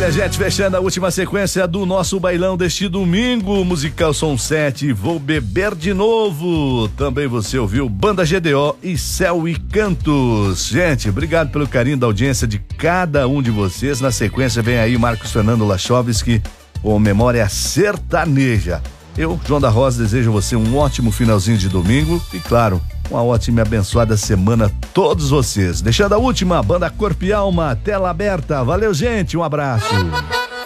maravilha, gente, fechando a última sequência do nosso bailão deste domingo, musical Som 7, Vou Beber de Novo. Também você ouviu Banda GDO e Céu e Cantos. Gente, obrigado pelo carinho da audiência de cada um de vocês. Na sequência vem aí Marcos Fernando Lachovski com Memória Sertaneja. Eu, João da Rosa, desejo a você um ótimo finalzinho de domingo e, claro, uma ótima e abençoada semana a todos vocês. Deixando a última, Banda Corpo e Alma, tela aberta. Valeu, gente, um abraço.